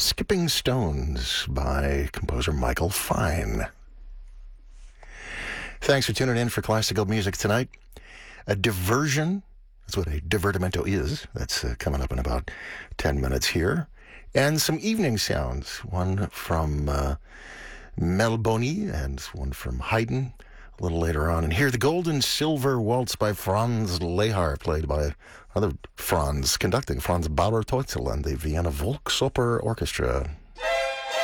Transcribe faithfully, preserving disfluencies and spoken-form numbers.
Skipping Stones by composer Michael Fine. Thanks for tuning in for classical music tonight. A diversion, that's what a divertimento is. That's uh, coming up in about ten minutes here. And some evening sounds, one from uh, Mel Boni and one from Haydn a little later on. And here, the Gold and Silver Waltz by Franz Lehar, played by other Franz, conducting Franz Bauer-Teufel and the Vienna Volksoper Orchestra.